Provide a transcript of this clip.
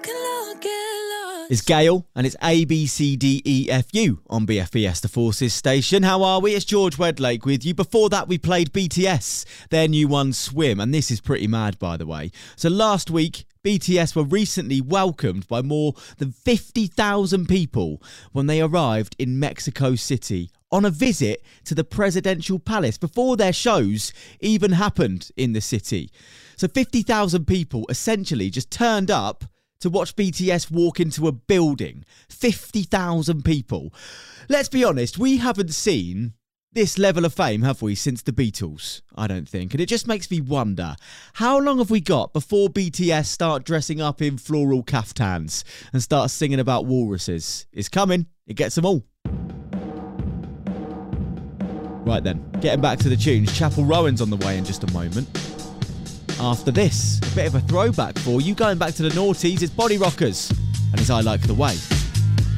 It's Gale, and it's ABCDEFU on BFBS, the Forces station. How are we? It's George Wedlake with you. Before that, we played BTS, their new one, Swim, and this is pretty mad, by the way. So last week, BTS were recently welcomed by more than 50,000 people when they arrived in Mexico City on a visit to the presidential palace before their shows even happened in the city. So 50,000 people essentially just turned up to watch BTS walk into a building. 50,000 people. Let's be honest, we haven't seen this level of fame, have we, since the Beatles? I don't think. And it just makes me wonder, how long have we got before BTS start dressing up in floral caftans and start singing about walruses? It's coming. It gets them all. Right then, getting back to the tunes. Chapel Rowan's on the way in just a moment. After this, a bit of a throwback for you. Going back to the noughties, it's Body Rockers, and it's I Like the Way.